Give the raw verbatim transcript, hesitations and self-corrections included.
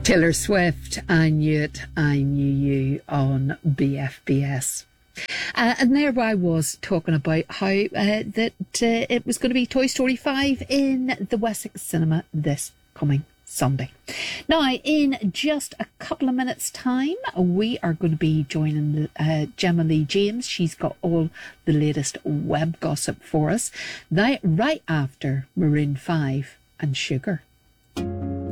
Taylor Swift, I Knew It, I Knew You on B F B S. Uh, and there I was talking about how uh, that uh, it was going to be Toy Story five in the Wessex Cinema this coming Sunday. Now, in just a couple of minutes' time, we are going to be joining uh, Gemma Lee James. She's got all the latest web gossip for us. That right after Maroon five and Sugar.